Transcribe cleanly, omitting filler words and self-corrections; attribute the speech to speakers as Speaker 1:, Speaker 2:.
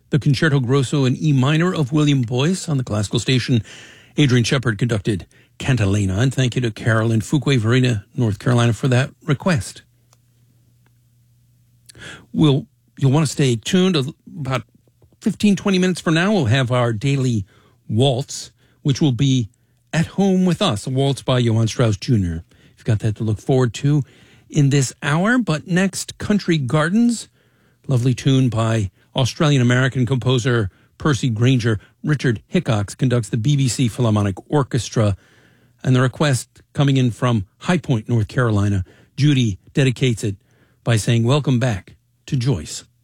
Speaker 1: the Concerto Grosso in E minor of William Boyce on the classical station. Adrian Shepard conducted Cantilena, and thank you to Carol in Fuquay Varina, North Carolina, for that request. You'll want to stay tuned. About 15, 20 minutes from now, we'll have our daily waltz, which will be At Home with Us, a waltz by Johann Strauss Jr. You've got that to look forward to in this hour. But next, Country Gardens, lovely tune by Australian-American composer Percy Granger. Richard Hickox conducts the BBC Philharmonic Orchestra. And the request coming in from High Point, North Carolina, Judy dedicates it by saying, welcome back to Joyce.